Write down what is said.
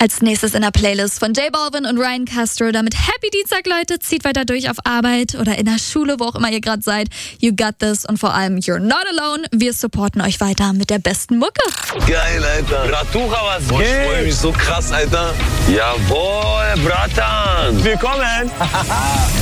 Als nächstes in der Playlist von J Balvin und Ryan Castro. Damit Happy Dienstag, Leute. Zieht weiter durch auf Arbeit oder in der Schule, wo auch immer ihr gerade seid. You got this und vor allem You're not alone. Wir supporten euch weiter mit der besten Mucke. Geil, Alter. Ratucha, was geht? Ich freue mich so krass, Alter. Jawohl, Bratan. Willkommen.